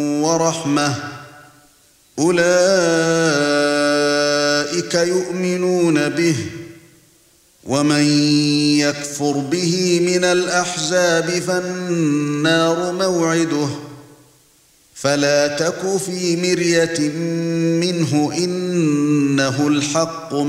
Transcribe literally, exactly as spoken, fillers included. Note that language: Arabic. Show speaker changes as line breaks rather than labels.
ورحمة أولئك يؤمنون به ومن يكفر به من الأحزاب فالنار موعده فلا تك في مرية منه إنه الحق